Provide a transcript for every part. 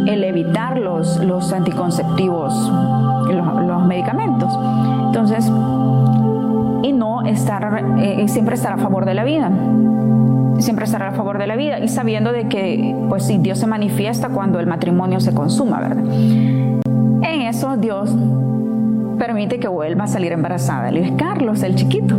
el evitar los anticonceptivos, los medicamentos. Entonces, y no estar, siempre estar a favor de la vida. Siempre estar a favor de la vida y sabiendo de que, pues sí, Dios se manifiesta cuando el matrimonio se consuma, ¿verdad? En eso Dios permite que vuelva a salir embarazada de Luis Carlos, el chiquito.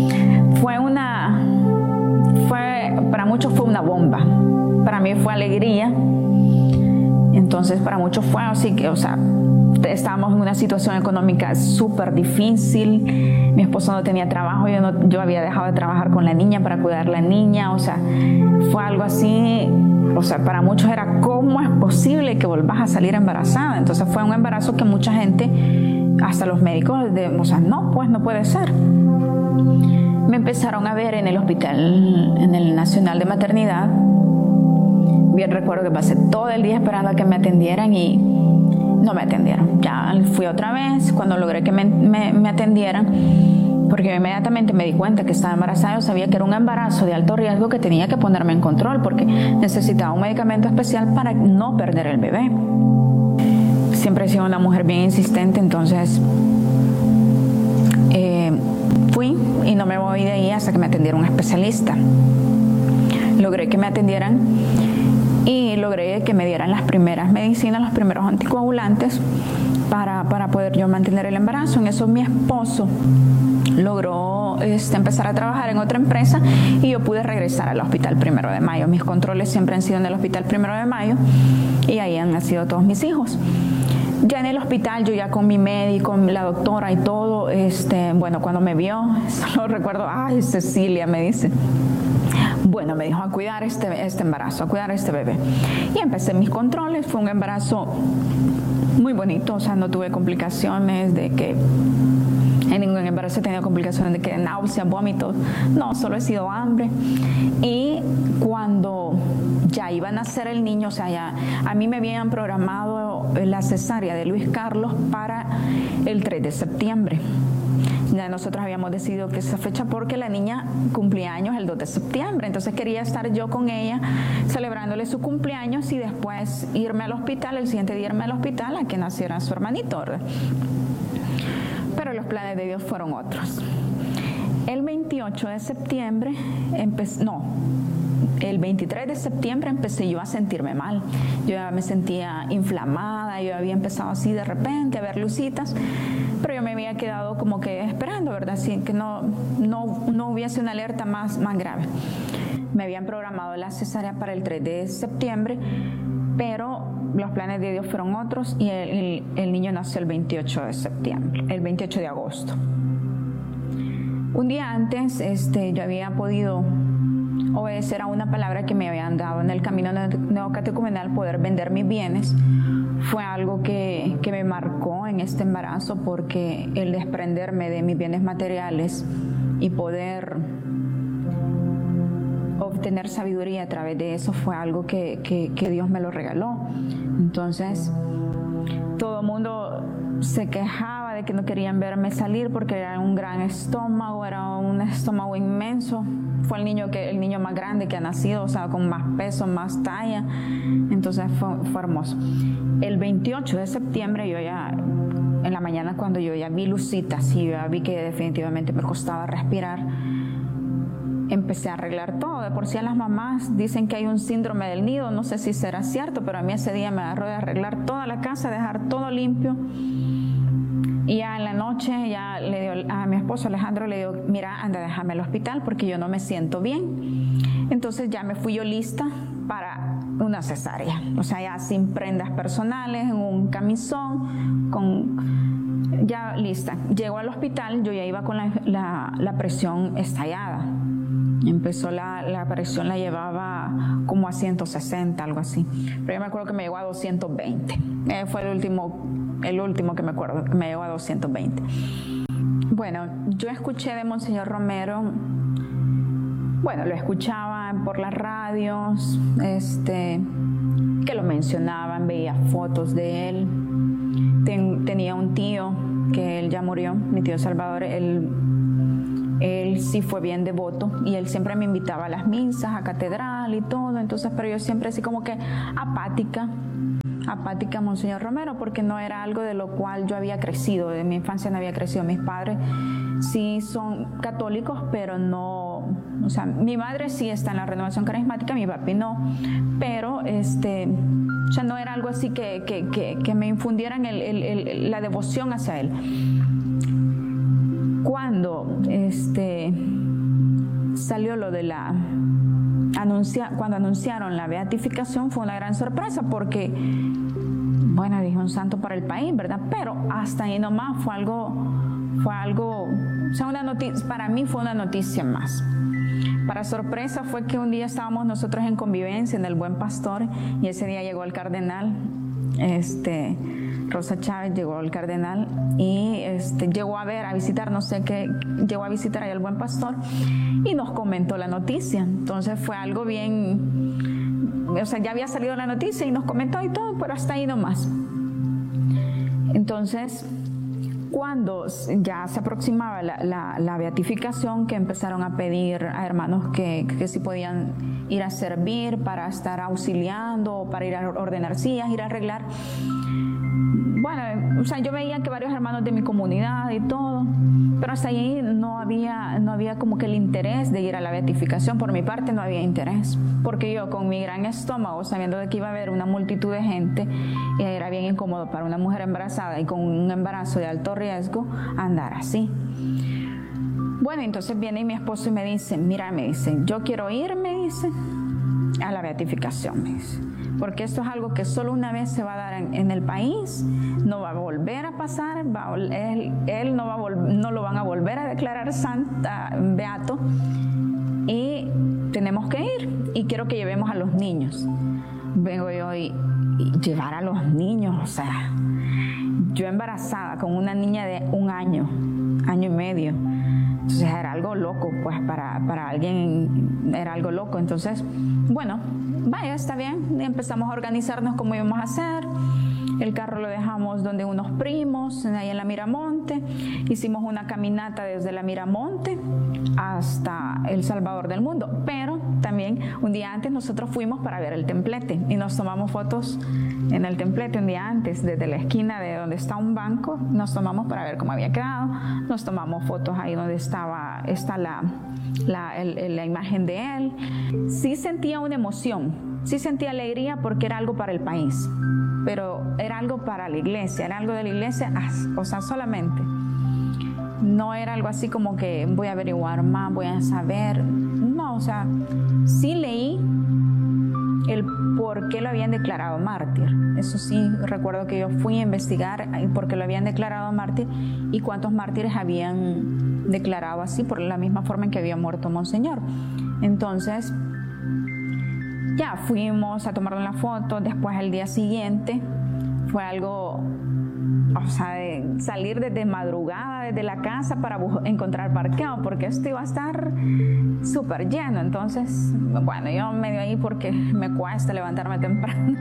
Para muchos fue una bomba, para mí fue alegría. Entonces para muchos fue así que, estábamos en una situación económica súper difícil. Mi esposo no tenía trabajo, yo había dejado de trabajar con la niña para cuidar a la niña. Fue algo así, para muchos era ¿cómo es posible que volvas a salir embarazada? Entonces fue un embarazo que mucha gente, hasta los médicos, no puede ser. Me empezaron a ver en el hospital, en el Nacional de Maternidad. Bien recuerdo que pasé todo el día esperando a que me atendieran y no me atendieron. Ya fui otra vez, cuando logré que me atendieran, porque inmediatamente me di cuenta que estaba embarazada. Yo sabía que era un embarazo de alto riesgo, que tenía que ponerme en control porque necesitaba un medicamento especial para no perder el bebé. Siempre he sido una mujer bien insistente, entonces fui y no me voy de ahí hasta que me atendiera un especialista. Logré que me atendieran y logré que me dieran las primeras medicinas, los primeros anticoagulantes para poder yo mantener el embarazo. En eso mi esposo logró empezar a trabajar en otra empresa y yo pude regresar al Hospital 1 de Mayo. Mis controles siempre han sido en el Hospital 1 de Mayo y ahí han nacido todos mis hijos. Ya en el hospital, yo ya con mi médico, la doctora y todo, cuando me vio, solo recuerdo, ay, Cecilia, me dice. Bueno, me dijo a cuidar este embarazo, a cuidar este bebé. Y empecé mis controles. Fue un embarazo muy bonito, no tuve complicaciones de que en ningún embarazo he tenido complicaciones de que náuseas, vómitos. No, solo he sido hambre. Y cuando ya iba a nacer el niño, a mí me habían programado la cesárea de Luis Carlos para el 3 de septiembre. Ya nosotros habíamos decidido que esa fecha porque la niña cumplía años el 2 de septiembre, entonces quería estar yo con ella celebrándole su cumpleaños y después irme al hospital, el siguiente día irme al hospital a que naciera su hermanito, ¿verdad? Pero los planes de Dios fueron otros. El 28 de septiembre el 23 de septiembre empecé yo a sentirme mal. Yo ya me sentía inflamada, yo había empezado así de repente a ver lucitas, pero yo me había quedado como que esperando, ¿verdad? Así que no hubiese una alerta más grave. Me habían programado la cesárea para el 3 de septiembre, pero los planes de Dios fueron otros y el niño nació el 28 de septiembre, el 28 de agosto. Un día antes yo había podido obedecer a una palabra que me habían dado en el camino neocatecumenal, poder vender mis bienes. Fue algo que me marcó en este embarazo, porque el desprenderme de mis bienes materiales y poder obtener sabiduría a través de eso fue algo que Dios me lo regaló. Entonces todo el mundo se quejaba de que no querían verme salir porque era un gran estómago, era un estómago inmenso. Fue el niño más grande que ha nacido, con más peso, más talla. Entonces fue hermoso. El 28 de septiembre, en la mañana, cuando yo ya vi lucitas y ya vi que definitivamente me costaba respirar, empecé a arreglar todo. De por sí las mamás dicen que hay un síndrome del nido, no sé si será cierto, pero a mí ese día me agarró de arreglar toda la casa, dejar todo limpio. Y ya en la noche ya le dio a mi esposo Alejandro, le digo, mira, anda, déjame al hospital porque yo no me siento bien. Entonces ya me fui yo lista para una cesárea, ya sin prendas personales, en un camisón, ya lista. Llego al hospital, yo ya iba con la presión estallada. Empezó la presión, la llevaba como a 160, algo así. Pero yo me acuerdo que me llegó a 220. Fue el último que me acuerdo, que me llegó a 220. Bueno, yo escuché de Monseñor Romero, lo escuchaba por las radios, que lo mencionaban, veía fotos de él. Tenía un tío que él ya murió, mi tío Salvador, él sí fue bien devoto y él siempre me invitaba a las misas, a catedral y todo. Entonces, pero yo siempre así como que apática, apática a Monseñor Romero porque no era algo de lo cual yo había crecido, de mi infancia no había crecido. Mis padres sí son católicos, pero no, o sea, mi madre sí está en la renovación carismática, mi papi no, pero o sea, no era algo así que me infundieran la devoción hacia él. Cuando salió lo de cuando anunciaron la beatificación, fue una gran sorpresa porque, bueno, dije un santo para el país, ¿verdad? Pero hasta ahí nomás fue algo, o sea, una noticia, para mí fue una noticia más. Para sorpresa fue que un día estábamos nosotros en convivencia en el Buen Pastor y ese día llegó el cardenal, Rosa Chávez, llegó el cardenal y llegó a visitar, no sé qué, llegó a visitar ahí al Buen Pastor y nos comentó la noticia. Entonces fue algo bien, o sea, ya había salido la noticia y nos comentó y todo, pero hasta ahí nomás. Entonces, cuando ya se aproximaba la beatificación, que empezaron a pedir a hermanos que si podían ir a servir para estar auxiliando, para ir a ordenar sillas, ir a arreglar. Bueno, o sea, yo veía que varios hermanos de mi comunidad y todo, pero hasta ahí no había como que el interés de ir a la beatificación. Por mi parte no había interés, porque yo con mi gran estómago, sabiendo de que iba a haber una multitud de gente, era bien incómodo para una mujer embarazada y con un embarazo de alto riesgo andar así. Bueno, entonces viene mi esposo y me dice, mira, me dice, yo quiero ir, me dice, a la beatificación, me dice, porque esto es algo que solo una vez se va a dar en el país, no va a volver a pasar, él no lo van a volver a declarar beato y tenemos que ir y quiero que llevemos a los niños. Vengo yo y llevar a los niños, o sea, yo embarazada con una niña de 1 año, 1 año y medio. Entonces era algo loco, pues para alguien era algo loco. Entonces, bueno, vaya, está bien. Y empezamos a organizarnos cómo íbamos a hacer. El carro lo dejamos donde unos primos, ahí en la Miramonte. Hicimos una caminata desde la Miramonte hasta El Salvador del Mundo. Pero también un día antes nosotros fuimos para ver el templete y nos tomamos fotos en el templete un día antes, desde la esquina de donde está un banco, nos tomamos para ver cómo había quedado. Nos tomamos fotos ahí donde está la imagen de él. Sí sentía una emoción, sí sentía alegría porque era algo para el país, pero era algo para la iglesia, era algo de la iglesia, o sea, solamente. No era algo así como que voy a averiguar más, voy a saber. No, o sea, sí leí el por qué lo habían declarado mártir. Eso sí, recuerdo que yo fui a investigar por qué lo habían declarado mártir y cuántos mártires habían declarado así, por la misma forma en que había muerto Monseñor. Entonces, ya fuimos a tomarle la foto. Después, el día siguiente, fue algo, o sea, de salir desde madrugada, desde la casa para encontrar parqueo, porque esto iba a estar súper lleno. Entonces, bueno, yo medio ahí porque me cuesta levantarme temprano.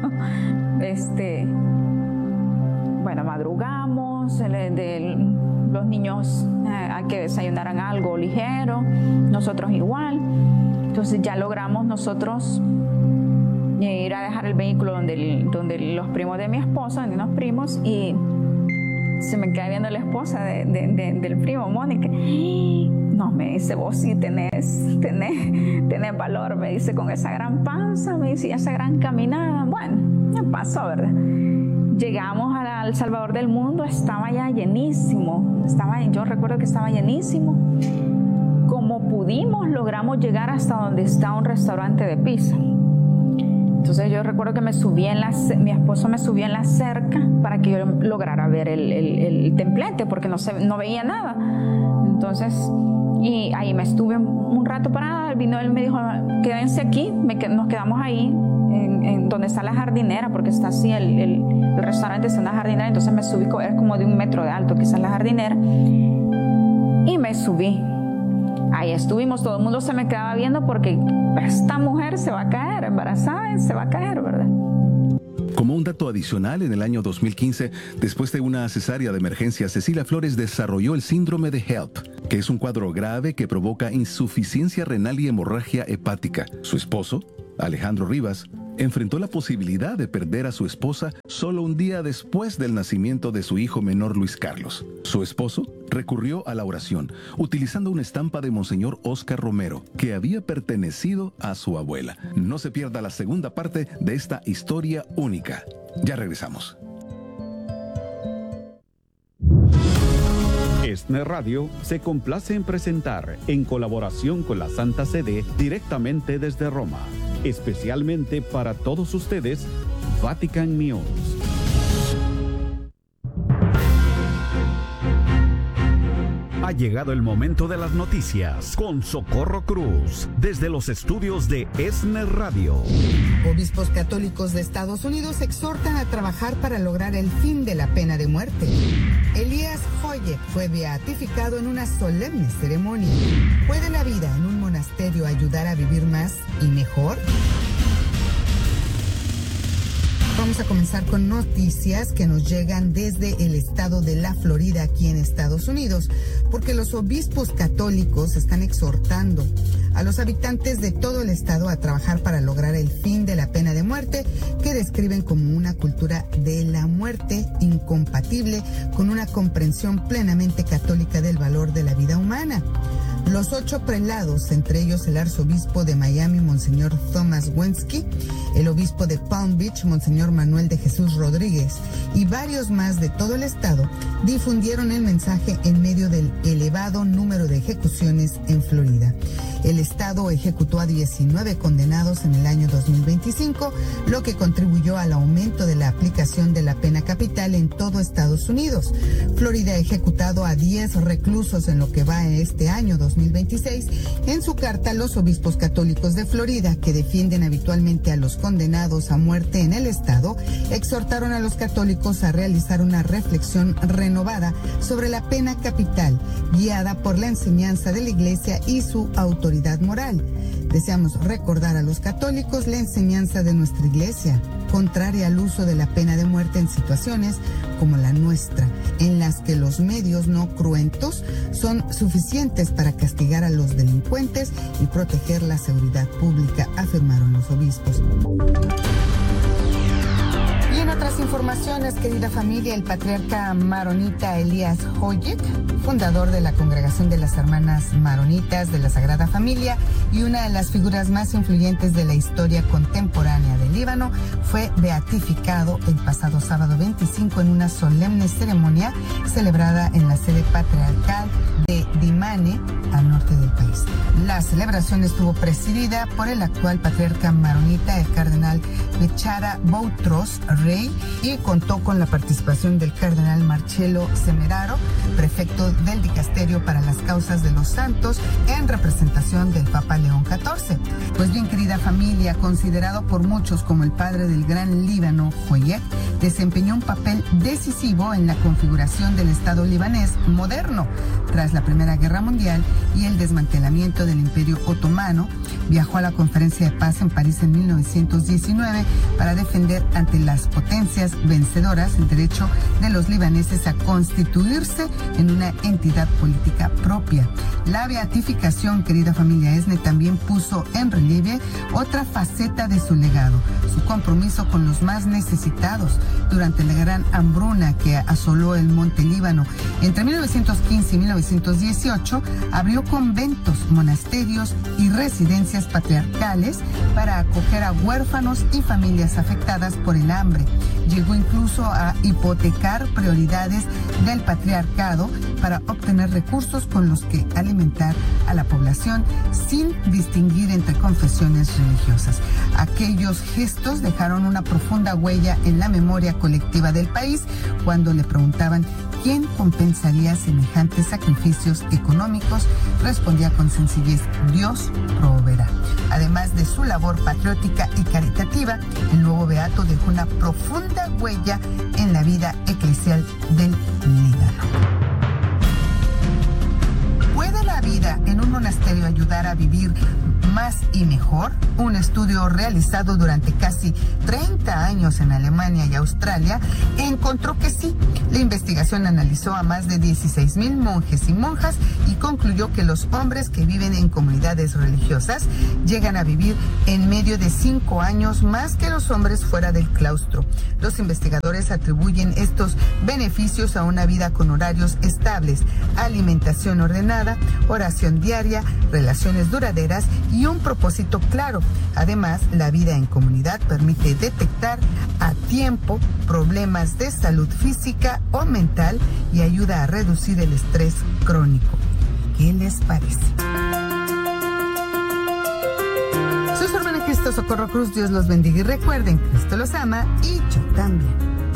Bueno, madrugamos, los niños a que desayunaran algo ligero, nosotros igual. Entonces ya logramos nosotros ir a dejar el vehículo donde los primos de mi esposa, donde unos primos, y se me queda viendo la esposa del primo, Mónica. No, me dice, vos sí tenés valor, me dice, con esa gran panza, me dice, y esa gran caminada. Bueno, ya pasó, ¿verdad? Llegamos al Salvador del Mundo, estaba ya llenísimo, yo recuerdo que estaba llenísimo. Como pudimos, logramos llegar hasta donde está un restaurante de pizza. Entonces yo recuerdo que mi esposo me subió en la cerca para que yo lograra ver el templete, porque no veía nada. Entonces, y ahí me estuve un rato parada. Vino él, me dijo, quédense aquí. Nos quedamos ahí, en donde está la jardinera, porque está así, el restaurante está en la jardinera. Entonces me subí, es como de 1 metro de alto, quizás la jardinera, y me subí. Ahí estuvimos, todo el mundo se me quedaba viendo porque esta mujer se va a caer, embarazada, se va a caer, ¿verdad? Como un dato adicional, en el año 2015, después de una cesárea de emergencia, Cecilia Flores desarrolló el síndrome de HELP, que es un cuadro grave que provoca insuficiencia renal y hemorragia hepática. Su esposo, Alejandro Rivas, enfrentó la posibilidad de perder a su esposa solo un día después del nacimiento de su hijo menor Luis Carlos. Su esposo recurrió a la oración, utilizando una estampa de Monseñor Oscar Romero, que había pertenecido a su abuela. No se pierda la segunda parte de esta historia única. Ya regresamos. ESNE Radio se complace en presentar, en colaboración con la Santa Sede, directamente desde Roma, especialmente para todos ustedes, Vatican News. Ha llegado el momento de las noticias con Socorro Cruz, desde los estudios de ESNE Radio. Obispos católicos de Estados Unidos exhortan a trabajar para lograr el fin de la pena de muerte. Elías Hoyek fue beatificado en una solemne ceremonia. ¿Puede la vida en un monasterio ayudar a vivir más y mejor? Vamos a comenzar con noticias que nos llegan desde el estado de la Florida, aquí en Estados Unidos, porque los obispos católicos están exhortando a los habitantes de todo el estado a trabajar para lograr el fin de la pena de muerte, que describen como una cultura de la muerte incompatible con una comprensión plenamente católica del valor de la vida humana. Los 8 prelados, entre ellos el arzobispo de Miami, Monseñor Thomas Wensky, el obispo de Palm Beach, Monseñor Manuel de Jesús Rodríguez, y varios más de todo el estado, difundieron el mensaje en medio del elevado número de ejecuciones en Florida. El estado ejecutó a 19 condenados en el año 2025, lo que contribuyó al aumento de la aplicación de la pena capital en todo Estados Unidos. Florida ha ejecutado a 10 reclusos en lo que va en este año 2026. En su carta, los obispos católicos de Florida, que defienden habitualmente a los condenados a muerte en el estado, exhortaron a los católicos a realizar una reflexión renovada sobre la pena capital, guiada por la enseñanza de la Iglesia y su autoridad moral. Deseamos recordar a los católicos la enseñanza de nuestra Iglesia, contraria al uso de la pena de muerte en situaciones como la nuestra, en las que los medios no cruentos son suficientes para castigar a los delincuentes y proteger la seguridad pública, afirmaron los obispos. Y en otras informaciones, querida familia, el patriarca maronita Elías Hoyek, fundador de la Congregación de las Hermanas Maronitas de la Sagrada Familia y una de las figuras más influyentes de la historia contemporánea del Líbano, fue beatificado el pasado sábado 25 en una solemne ceremonia celebrada en la sede patriarcal de Dimane, al norte del país. La celebración estuvo presidida por el actual patriarca maronita, el cardenal Bechara Boutros Rey, y contó con la participación del cardenal Marcello Semeraro, prefecto del Dicasterio para las Causas de los Santos, en representación del Papa León XIV. Pues bien, querida familia, considerado por muchos como el padre del gran Líbano, Hoyek desempeñó un papel decisivo en la configuración del Estado libanés moderno. Tras la Primera Guerra Mundial y el desmantelamiento del Imperio Otomano, viajó a la Conferencia de Paz en París en 1919 para defender ante las potencias vencedoras el derecho de los libaneses a constituirse en una entidad política propia. La beatificación, querida familia ESNE, también puso en relieve otra faceta de su legado, su compromiso con los más necesitados durante la gran hambruna que asoló el monte Líbano. Entre 1915 y 1918 abrió conventos, monasterios y residencias patriarcales para acoger a huérfanos y familias afectadas por el hambre. Llegó incluso a hipotecar prioridades del patriarcado para obtener recursos con los que alimentar a la población sin distinguir entre confesiones religiosas. Aquellos gestos dejaron una profunda huella en la memoria colectiva del país. Cuando le preguntaban quién compensaría semejantes sacrificios económicos, respondía con sencillez: Dios proveerá. Además de su labor patriótica y caritativa, el nuevo beato dejó una profunda huella en la vida eclesial del Líbano. ¿Puede la vida en un monasterio ayudara a vivir más y mejor? Un estudio realizado durante casi 30 años en Alemania y Australia encontró que sí. La investigación analizó a más de 16,000 monjes y monjas y concluyó que los hombres que viven en comunidades religiosas llegan a vivir en medio de 5 años más que los hombres fuera del claustro. Los investigadores atribuyen estos beneficios a una vida con horarios estables, alimentación ordenada, oración diaria, relaciones duraderas y un propósito claro. Además, la vida en comunidad permite detectar a tiempo problemas de salud física o mental y ayuda a reducir el estrés crónico. ¿Qué les parece? Soy su hermana Cristo Socorro Cruz. Dios los bendiga y recuerden, Cristo los ama y yo también.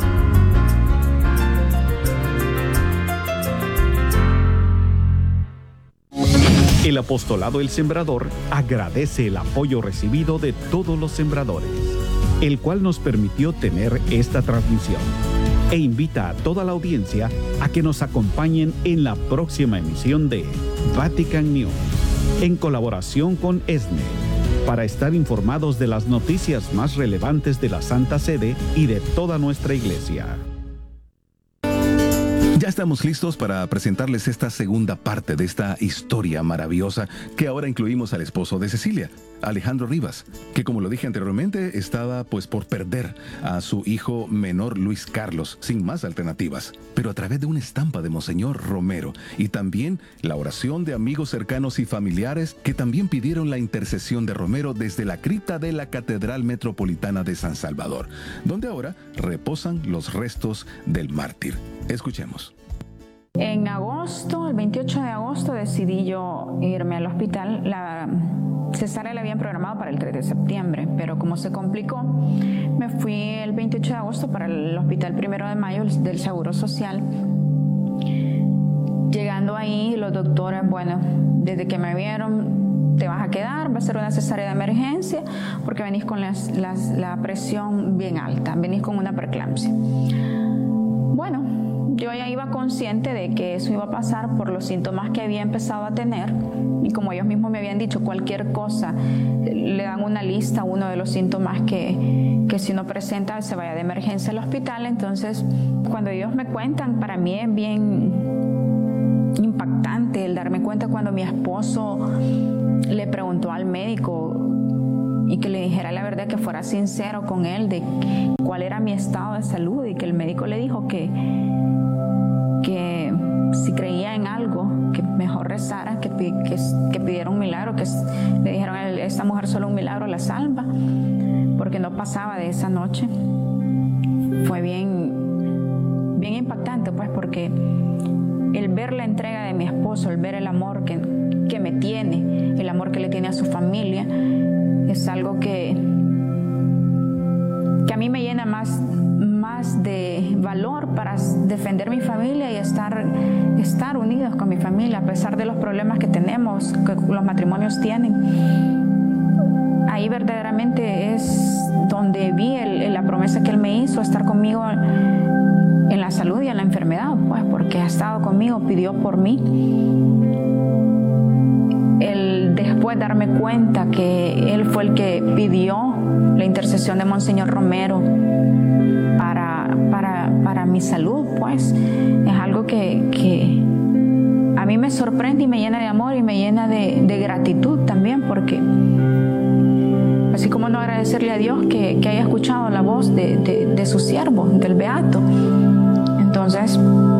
El Apostolado El Sembrador agradece el apoyo recibido de todos los sembradores, el cual nos permitió tener esta transmisión, e invita a toda la audiencia a que nos acompañen en la próxima emisión de Vatican News, en colaboración con ESNE, para estar informados de las noticias más relevantes de la Santa Sede y de toda nuestra Iglesia. Ya estamos listos para presentarles esta segunda parte de esta historia maravillosa que ahora incluimos al esposo de Cecilia, Alejandro Rivas, que como lo dije anteriormente estaba pues por perder a su hijo menor Luis Carlos sin más alternativas, pero a través de una estampa de Monseñor Romero y también la oración de amigos cercanos y familiares que también pidieron la intercesión de Romero desde la cripta de la Catedral Metropolitana de San Salvador, donde ahora reposan los restos del mártir. Escuchemos. En agosto, el 28 de agosto, decidí yo irme al hospital. La cesárea la habían programado para el 3 de septiembre, pero como se complicó, me fui el 28 de agosto para el hospital 1 de mayo del Seguro Social. Llegando ahí, los doctores, bueno, desde que me vieron, te vas a quedar, va a ser una cesárea de emergencia, porque venís con la presión bien alta, venís con una preeclampsia. Bueno, yo ya iba consciente de que eso iba a pasar por los síntomas que había empezado a tener, y como ellos mismos me habían dicho, cualquier cosa, le dan una lista, uno de los síntomas que si uno presenta se vaya de emergencia al hospital. Entonces, cuando ellos me cuentan, para mí es bien impactante el darme cuenta cuando mi esposo le preguntó al médico y que le dijera la verdad, que fuera sincero con él de cuál era mi estado de salud, y que el médico le dijo que si creía en algo, que mejor rezara, que pidiera un milagro, que le dijeron a esta mujer solo un milagro la salva, porque no pasaba de esa noche. Fue bien impactante, pues, porque el ver la entrega de mi esposo, el ver el amor que me tiene, el amor que le tiene a su familia, es algo que a mí me llena más de valor para defender mi familia y estar unidos con mi familia, a pesar de los problemas que tenemos, que los matrimonios tienen. Ahí verdaderamente es donde vi la promesa que Él me hizo, estar conmigo en la salud y en la enfermedad, pues, porque ha estado conmigo, pidió por mí. Después darme cuenta que Él fue el que pidió la intercesión de Monseñor Romero para mi salud, pues es algo que a mí me sorprende y me llena de amor y me llena de gratitud también, porque así como no agradecerle a Dios que haya escuchado la voz de su siervo, del Beato. Entonces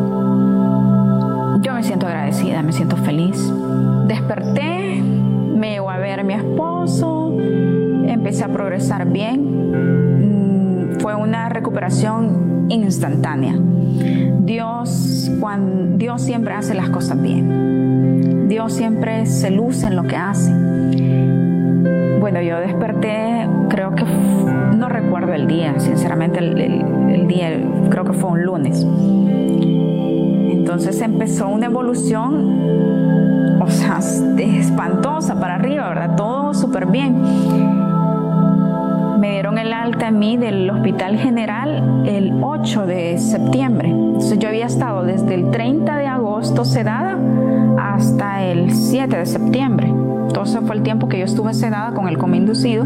yo me siento agradecida, me siento feliz. Desperté, me llevó a ver a mi esposo, empecé a progresar bien. Fue una recuperación instantánea. Dios siempre hace las cosas bien. Dios siempre se luce en lo que hace. Bueno, yo desperté, creo que no recuerdo el día, sinceramente el día, creo que fue un lunes. Entonces empezó una evolución, o sea, espantosa para arriba, ¿verdad? Todo súper bien. Me dieron el alta a mí del Hospital General el 8 8 de septiembre. Entonces yo había estado desde el 30 de agosto sedada hasta el 7 de septiembre. Entonces fue el tiempo que yo estuve sedada con el coma inducido.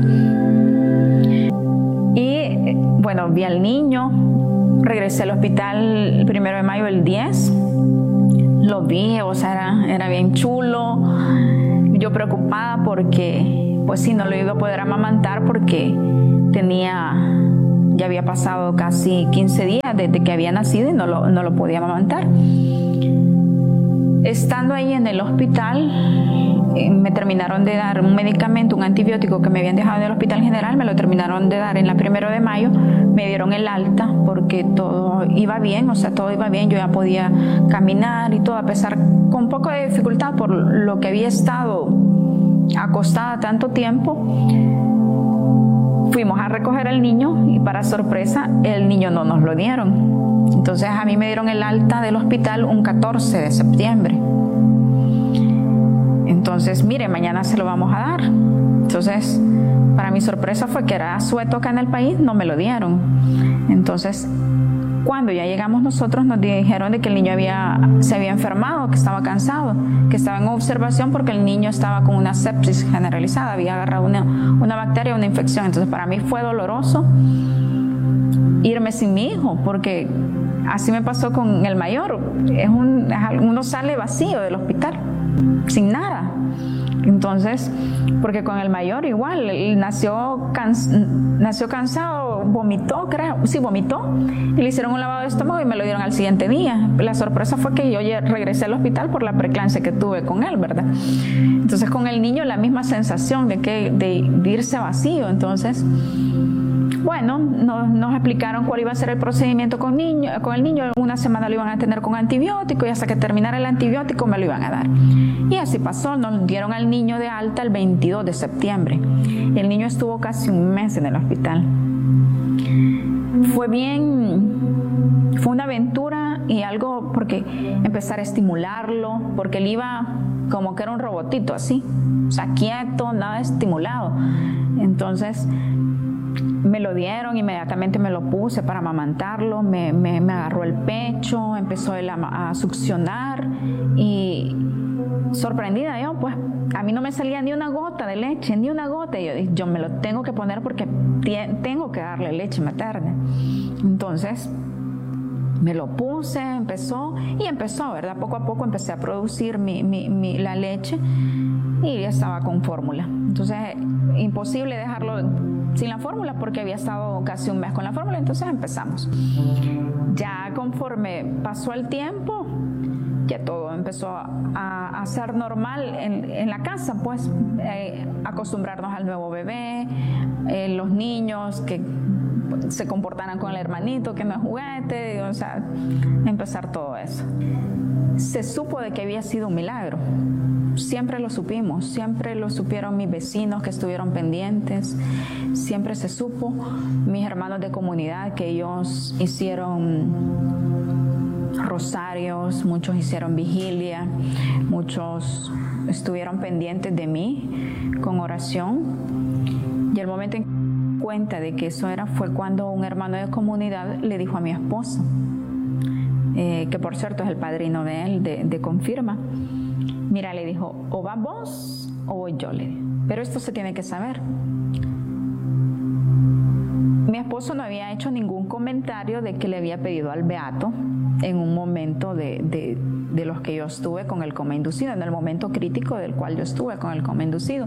Y bueno, vi al niño, regresé al hospital el 1 de mayo del 10. Lo vi, o sea, era bien chulo. Yo preocupada porque, pues sí, no lo iba a poder amamantar porque ya había pasado casi 15 días desde que había nacido y no lo podía amamantar. Estando ahí en el hospital, me terminaron de dar un medicamento, un antibiótico que me habían dejado en el hospital general, me lo terminaron de dar en la 1 de mayo, me dieron el alta porque todo iba bien, o sea, todo iba bien, yo ya podía caminar y todo, a pesar con un poco de dificultad por lo que había estado acostada tanto tiempo. Fuimos a recoger al niño y para sorpresa el niño no nos lo dieron. Entonces a mí me dieron el alta del hospital un 14 de septiembre. Entonces, mire, mañana se lo vamos a dar. Entonces, para mi sorpresa fue que era asueto acá en el país, no me lo dieron. Entonces, cuando ya llegamos nosotros nos dijeron de que el niño se había enfermado, que estaba cansado, que estaba en observación porque el niño estaba con una sepsis generalizada, había agarrado una bacteria, una infección. Entonces para mí fue doloroso irme sin mi hijo, porque así me pasó con el mayor. Uno sale vacío del hospital, sin nada. Entonces, porque con el mayor igual, él nació cansado, vomitó, creo, sí, vomitó, y le hicieron un lavado de estómago y me lo dieron al siguiente día. La sorpresa fue que yo regresé al hospital por la preeclampsia que tuve con él, ¿verdad? Entonces con el niño la misma sensación de irse vacío. Entonces, bueno, nos explicaron cuál iba a ser el procedimiento con el niño. Una semana lo iban a tener con antibiótico y hasta que terminara el antibiótico me lo iban a dar. Y así pasó, nos dieron al niño de alta el 22 de septiembre. El niño estuvo casi un mes en el hospital. Fue una aventura y algo, porque empezar a estimularlo, porque él iba como que era un robotito así, o sea, quieto, nada estimulado. Entonces me lo dieron, inmediatamente me lo puse para amamantarlo, me agarró el pecho, empezó él a succionar y sorprendida yo, pues a mí no me salía ni una gota de leche, ni una gota, y yo dije, yo me lo tengo que poner porque tengo que darle leche materna. Entonces me lo puse, empezó, ¿verdad? Poco a poco empecé a producir la leche y ya estaba con fórmula. Entonces imposible dejarlo sin la fórmula porque había estado casi un mes con la fórmula. Entonces empezamos. Ya conforme pasó el tiempo, ya todo empezó a ser normal en la casa, pues acostumbrarnos al nuevo bebé, los niños que se comportaran con el hermanito, que no es juguete, o sea, empezar todo eso. Se supo de que había sido un milagro. Siempre lo supimos, siempre lo supieron mis vecinos que estuvieron pendientes, siempre se supo, mis hermanos de comunidad, que ellos hicieron rosarios, muchos hicieron vigilia, muchos estuvieron pendientes de mí con oración. Y el momento en que me di cuenta de que eso fue cuando un hermano de comunidad le dijo a mi esposo, que por cierto es el padrino de él, de confirma. Mira, le dijo, o vas vos o voy yo, le dijo. Pero esto se tiene que saber. Mi esposo no había hecho ningún comentario de que le había pedido al beato en un momento de los que yo estuve con el coma inducido, en el momento crítico del cual yo estuve con el coma inducido.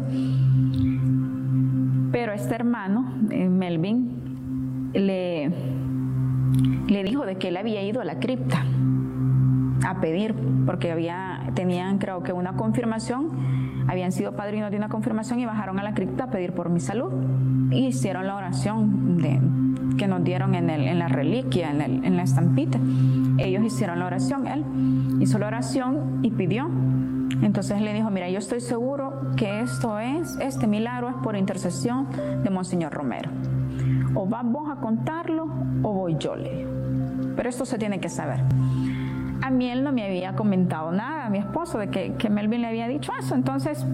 Pero este hermano, Melvin, le dijo de que él había ido a la cripta a pedir, porque tenían creo que una confirmación, habían sido padrinos de una confirmación y bajaron a la cripta a pedir por mi salud y hicieron la oración que nos dieron en la reliquia, en la estampita. Ellos hicieron la oración, él hizo la oración y pidió. Entonces le dijo, mira, yo estoy seguro que este milagro es por intercesión de Monseñor Romero. O vas vos a contarlo o voy yo, le dijo. Pero esto se tiene que saber. A mí él no me había comentado nada, a mi esposo, de que Melvin le había dicho eso. Entonces,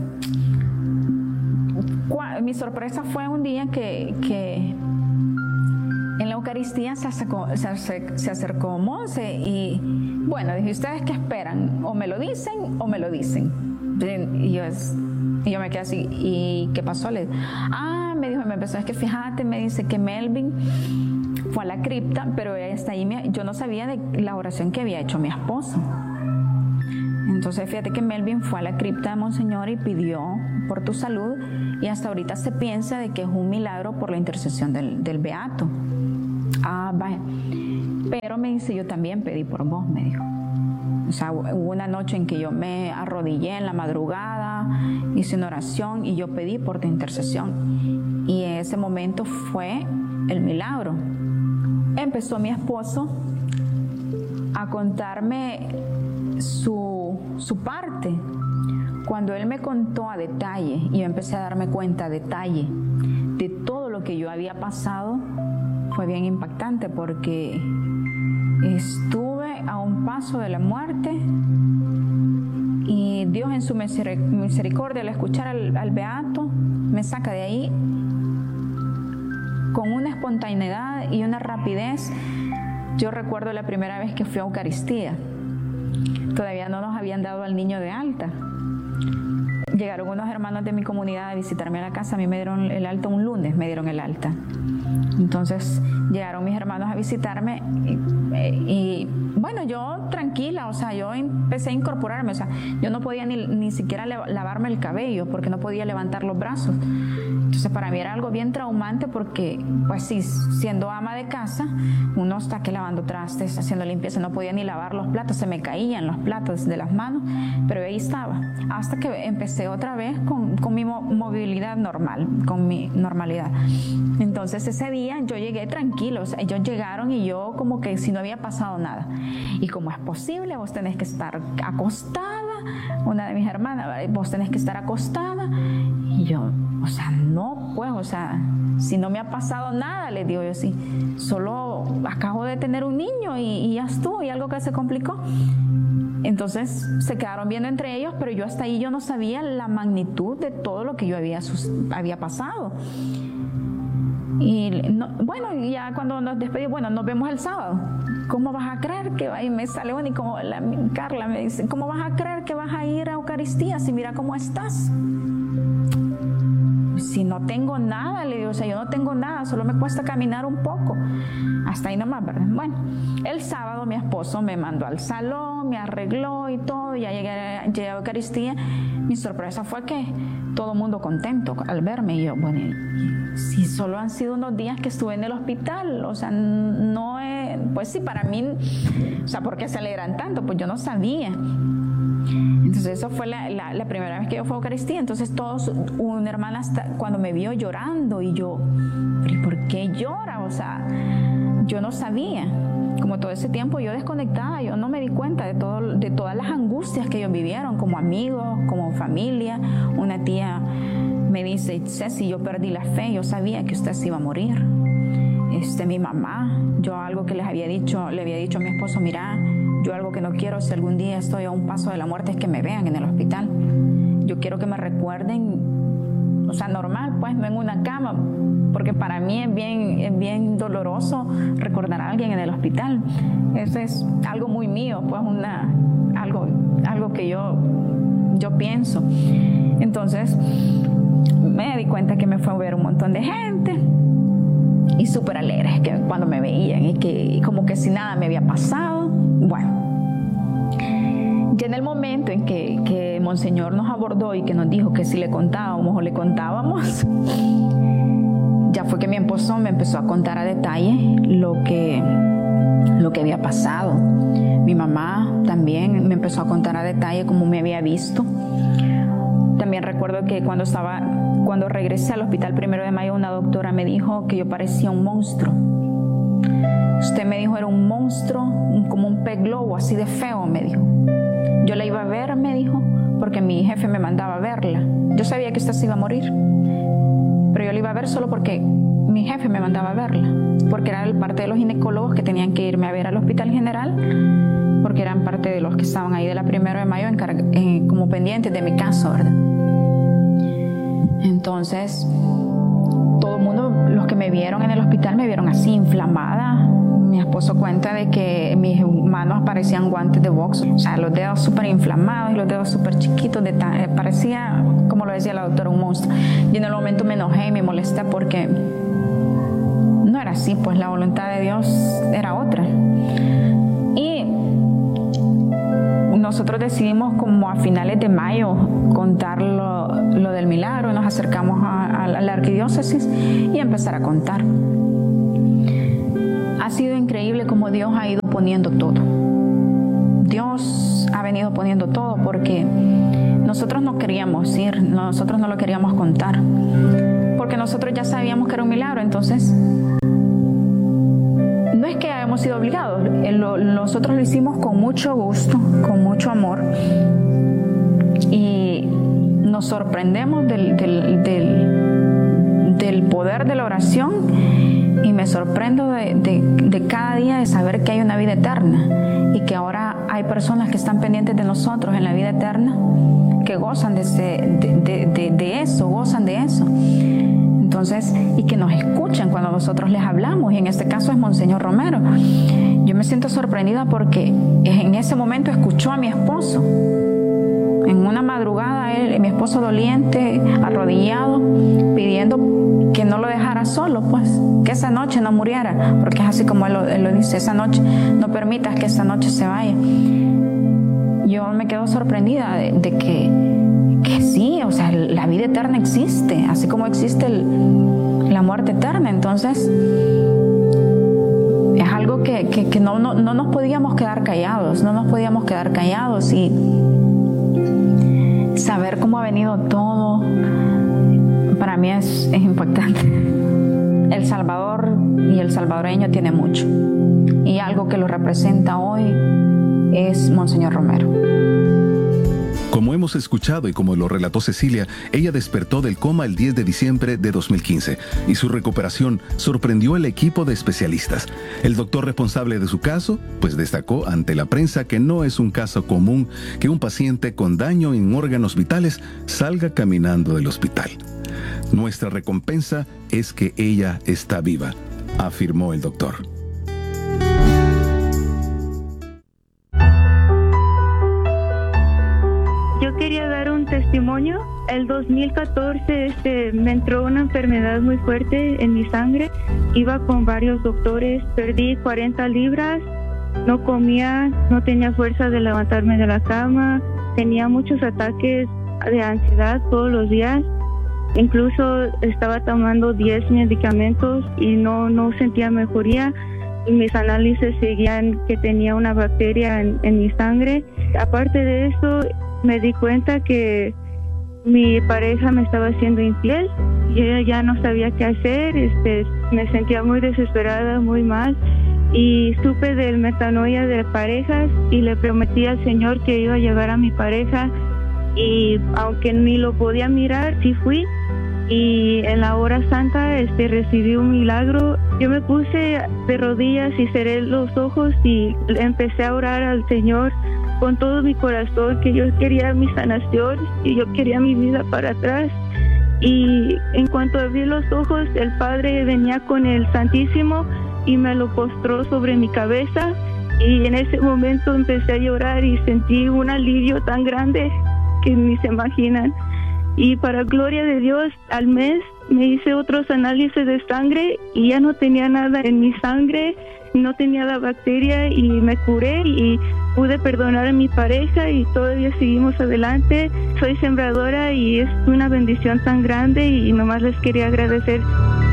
mi sorpresa fue un día que En la Eucaristía se acercó Monse y bueno, dije, ¿ustedes qué esperan? ¿O me lo dicen o me lo dicen? Y yo me quedé así, ¿y qué pasó? Me dijo, me empezó, es que fíjate, me dice que Melvin fue a la cripta, pero hasta ahí yo no sabía de la oración que había hecho mi esposo. Entonces fíjate que Melvin fue a la cripta de Monseñor y pidió por tu salud, y hasta ahorita se piensa de que es un milagro por la intercesión del Beato. Vaya. Pero me dice, yo también pedí por vos, me dijo. O sea, hubo una noche en que yo me arrodillé en la madrugada, hice una oración y yo pedí por tu intercesión. Y en ese momento fue el milagro. Empezó mi esposo a contarme su parte. Cuando él me contó a detalle y yo empecé a darme cuenta a detalle de todo lo que yo había pasado, fue bien impactante porque estuve a un paso de la muerte y Dios en su misericordia, al escuchar al Beato, me saca de ahí con una espontaneidad y una rapidez. Yo recuerdo la primera vez que fui a Eucaristía. Todavía no nos habían dado al niño de alta. Llegaron unos hermanos de mi comunidad a visitarme a la casa. A mí me dieron el alta un lunes, me dieron el alta. Entonces llegaron mis hermanos a visitarme y bueno, yo tranquila, o sea, yo empecé a incorporarme, o sea, yo no podía ni siquiera lavarme el cabello porque no podía levantar los brazos. Entonces para mí era algo bien traumante porque, pues sí, siendo ama de casa, uno está que lavando trastes, haciendo limpieza, no podía ni lavar los platos, se me caían los platos de las manos, pero ahí estaba, hasta que empecé otra vez con mi movilidad normal, con mi normalidad. Entonces ese día yo llegué tranquilo, o sea, ellos llegaron y yo como que si no había pasado nada. Y como es posible, vos tenés que estar acostada, una de mis hermanas, vos tenés que estar acostada. Y yo, o sea, no, pues, o sea, si no me ha pasado nada, le digo yo, sí, solo acabo de tener un niño y ya estuvo, y algo que se complicó. Entonces se quedaron viendo entre ellos, pero yo hasta ahí yo no sabía la magnitud de todo lo que yo había pasado. Y bueno, ya cuando nos despedimos, bueno, nos vemos el sábado. ¿Cómo vas a creer que va? Y me sale una y como Carla me dice, ¿cómo vas a creer que vas a ir a Eucaristía si mira cómo estás? Si no tengo nada, le digo, o sea, yo no tengo nada, solo me cuesta caminar un poco. Hasta ahí nomás, ¿verdad? Bueno, el sábado mi esposo me mandó al salón, me arregló y todo, ya llegué a Eucaristía. Mi sorpresa fue que todo el mundo contento al verme. Y yo, bueno, si solo han sido unos días que estuve en el hospital, o sea, no es, pues sí, para mí, o sea, ¿por qué se alegran tanto? Pues yo no sabía. Entonces eso fue la primera vez que yo fui a Eucaristía. Entonces todos, una hermana cuando me vio llorando y yo, ¿pero por qué llora? O sea, yo no sabía. Como todo ese tiempo yo desconectada, yo no me di cuenta de todas las angustias que ellos vivieron como amigos, como familia. Una tía me dice, Ceci, yo perdí la fe, yo sabía que usted se iba a morir. Mi mamá, yo algo que le había dicho a mi esposo, mira, yo algo que no quiero si algún día estoy a un paso de la muerte es que me vean en el hospital. Yo quiero que me recuerden, o sea, normal, pues, no en una cama, porque para mí es bien doloroso recordar a alguien en el hospital. Eso es algo muy mío, pues, algo que yo pienso. Entonces, me di cuenta que me fue a ver un montón de gente y súper alegres que cuando me veían y que como que si nada me había pasado. Bueno, ya en el momento en que Monseñor nos abordó y que nos dijo que si le contábamos o le contábamos, ya fue que mi esposo me empezó a contar a detalle lo que había pasado. Mi mamá también me empezó a contar a detalle cómo me había visto. También recuerdo que cuando regresé al hospital 1 de mayo, una doctora me dijo que yo parecía un monstruo. Usted me dijo era un monstruo, como un pez globo, así de feo, me dijo. Yo la iba a ver, me dijo, porque mi jefe me mandaba a verla. Yo sabía que usted se iba a morir, pero yo la iba a ver solo porque mi jefe me mandaba a verla, porque era parte de los ginecólogos que tenían que irme a ver al hospital general, porque eran parte de los que estaban ahí de la 1 de mayo como pendientes de mi caso, ¿verdad? Entonces, todo el mundo, los que me vieron en el hospital, me vieron así inflamada. Mi esposo cuenta de que mis manos parecían guantes de box, o sea, los dedos súper inflamados y los dedos súper chiquitos, parecía, como lo decía la doctora, un monstruo. Y en el momento me enojé y me molesté porque no era así, pues la voluntad de Dios era otra. Y nosotros decidimos como a finales de mayo contar lo del milagro. Nos acercamos a la arquidiócesis y empezar a contar. Ha sido increíble cómo Dios ha ido poniendo todo. Dios ha venido poniendo todo porque nosotros no queríamos ir, nosotros no lo queríamos contar, porque nosotros ya sabíamos que era un milagro. Entonces, no es que hayamos sido obligados, nosotros lo hicimos con mucho gusto, con mucho amor, y nos sorprendemos del poder de la oración. Y me sorprendo de cada día de saber que hay una vida eterna y que ahora hay personas que están pendientes de nosotros en la vida eterna, que gozan de eso, gozan de eso. Entonces, y que nos escuchan cuando nosotros les hablamos, y en este caso es Monseñor Romero. Yo me siento sorprendida porque en ese momento escuchó a mi esposo. En una madrugada, mi esposo doliente, arrodillado, pidiendo que no lo dejara solo, pues, que esa noche no muriera, porque es así como él lo dice, esa noche, no permitas que esa noche se vaya. Yo me quedo sorprendida de que sí, o sea, la vida eterna existe, así como existe la muerte eterna. Entonces, es algo que no nos podíamos quedar callados, y saber cómo ha venido todo, para mí es impactante. El Salvador y el salvadoreño tiene mucho, y algo que lo representa hoy es Monseñor Romero. Como hemos escuchado y como lo relató Cecilia, ella despertó del coma el 10 de diciembre de 2015 y su recuperación sorprendió al equipo de especialistas. El doctor responsable de su caso, pues destacó ante la prensa que no es un caso común que un paciente con daño en órganos vitales salga caminando del hospital. Nuestra recompensa es que ella está viva, afirmó el doctor. Yo quería dar un testimonio. El 2014 me entró una enfermedad muy fuerte en mi sangre. Iba con varios doctores, perdí 40 libras, no comía, no tenía fuerza de levantarme de la cama, tenía muchos ataques de ansiedad todos los días. Incluso estaba tomando 10 medicamentos y no sentía mejoría. Mis análisis seguían que tenía una bacteria en mi sangre. Aparte de eso, me di cuenta que mi pareja me estaba haciendo infiel y ella ya no sabía qué hacer. Me sentía muy desesperada, muy mal, y supe del metanoia de parejas y le prometí al Señor que iba a llevar a mi pareja, y aunque ni lo podía mirar, sí fui. Y en la hora santa recibí un milagro. Yo me puse de rodillas y cerré los ojos y empecé a orar al Señor con todo mi corazón, que yo quería mi sanación y yo quería mi vida para atrás. Y en cuanto abrí los ojos, el Padre venía con el Santísimo y me lo postró sobre mi cabeza, y en ese momento empecé a llorar y sentí un alivio tan grande que ni se imaginan. Y para gloria de Dios, al mes me hice otros análisis de sangre y ya no tenía nada en mi sangre, no tenía la bacteria, y me curé y pude perdonar a mi pareja y todavía seguimos adelante. Soy sembradora y es una bendición tan grande, y nomás les quería agradecer.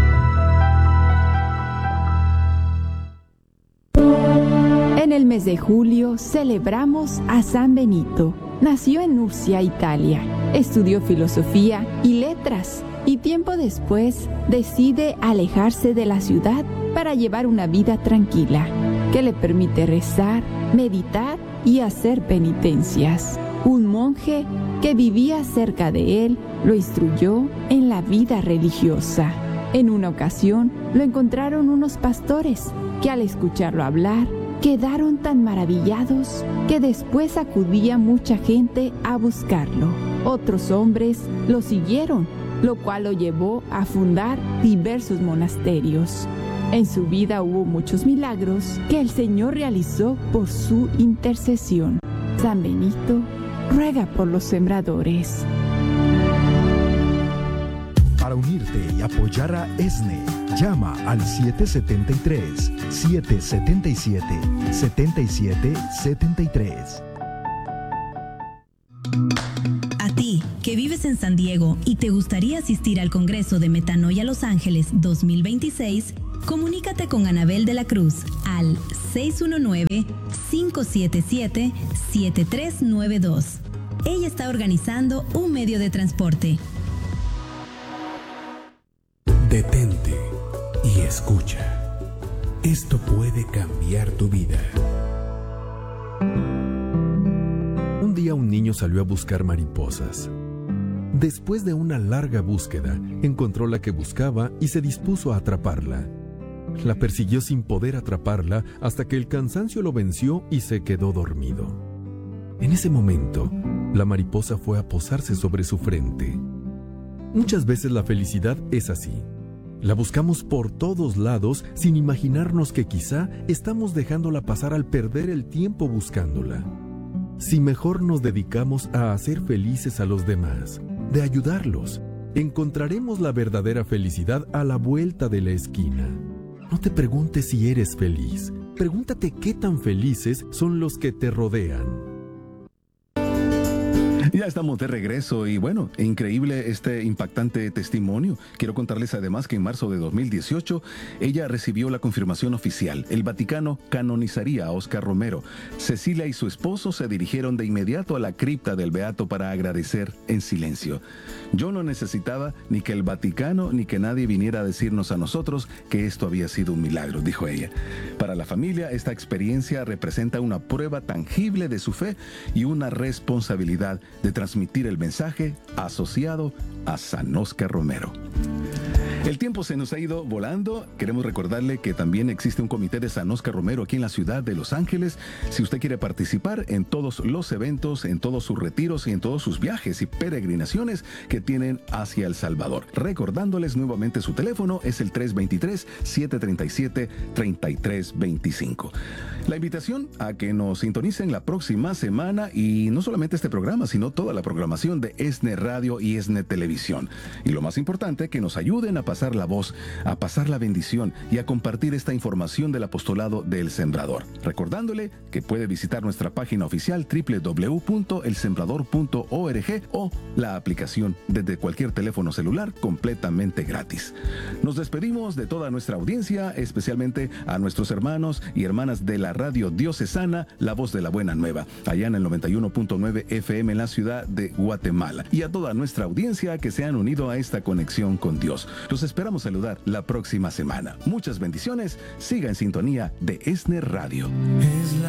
En el mes de julio celebramos a San Benito. Nació en Nurcia, Italia. Estudió filosofía y letras, y tiempo después decide alejarse de la ciudad para llevar una vida tranquila, que le permite rezar, meditar y hacer penitencias. Un monje que vivía cerca de él lo instruyó en la vida religiosa. En una ocasión lo encontraron unos pastores que, al escucharlo hablar, quedaron tan maravillados que después acudía mucha gente a buscarlo. Otros hombres lo siguieron lo cual lo llevó a fundar diversos monasterios. En su vida hubo muchos milagros que el Señor realizó por su intercesión. San Benito ruega por los sembradores. Para unirte y apoyar a ESNE, llama al 773-777-7773. A ti, que vives en San Diego y te gustaría asistir al Congreso de Metanoia Los Ángeles 2026, comunícate con Anabel de la Cruz al 619-577-7392. Ella está organizando un medio de transporte. Detente y escucha. Esto puede cambiar tu vida. Un día un niño salió a buscar mariposas. Después de una larga búsqueda, encontró la que buscaba y se dispuso a atraparla. La persiguió sin poder atraparla hasta que el cansancio lo venció y se quedó dormido. En ese momento, la mariposa fue a posarse sobre su frente. Muchas veces la felicidad es así. La buscamos por todos lados sin imaginarnos que quizá estamos dejándola pasar al perder el tiempo buscándola. Si mejor nos dedicamos a hacer felices a los demás, de ayudarlos, encontraremos la verdadera felicidad a la vuelta de la esquina. No te preguntes si eres feliz, pregúntate qué tan felices son los que te rodean. Ya estamos de regreso y bueno, increíble este impactante testimonio. Quiero contarles además que en marzo de 2018 ella recibió la confirmación oficial. El Vaticano canonizaría a Óscar Romero. Cecilia y su esposo se dirigieron de inmediato a la cripta del beato para agradecer en silencio. Yo no necesitaba ni que el Vaticano ni que nadie viniera a decirnos a nosotros que esto había sido un milagro, dijo ella. Para la familia, esta experiencia representa una prueba tangible de su fe y una responsabilidad de transmitir el mensaje asociado a San Óscar Romero. El tiempo se nos ha ido volando. Queremos recordarle que también existe un comité de San Óscar Romero aquí en la ciudad de Los Ángeles. Si usted quiere participar en todos los eventos, en todos sus retiros y en todos sus viajes y peregrinaciones que tienen hacia El Salvador. Recordándoles nuevamente su teléfono es el 323-737-3325. La invitación a que nos sintonicen la próxima semana y no solamente este programa, sino toda la programación de ESNE Radio y ESNE Televisión. Y lo más importante, que nos ayuden a pasar la voz, a pasar la bendición y a compartir esta información del apostolado del Sembrador. Recordándole que puede visitar nuestra página oficial www.elsembrador.org o la aplicación desde cualquier teléfono celular completamente gratis. Nos despedimos de toda nuestra audiencia, especialmente a nuestros hermanos y hermanas de la radio diocesana La Voz de la Buena Nueva, allá en el 91.9 FM en la ciudad de Guatemala, y a toda nuestra audiencia que se han unido a esta conexión con Dios. Los esperamos saludar la próxima semana. Muchas bendiciones. Siga en sintonía de ESNE Radio.